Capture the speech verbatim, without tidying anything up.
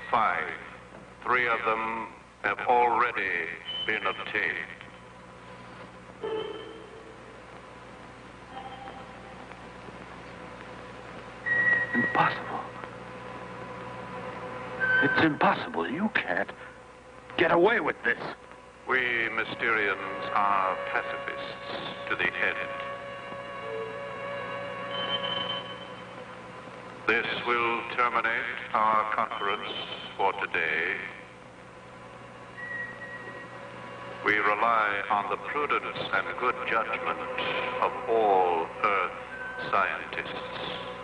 five. Three of them have already been obtained. Impossible. It's impossible. You can't get away with this. We Mysterians are pacifists to the end. This will terminate our conference for today. We rely on the prudence and good judgment of all Earth scientists.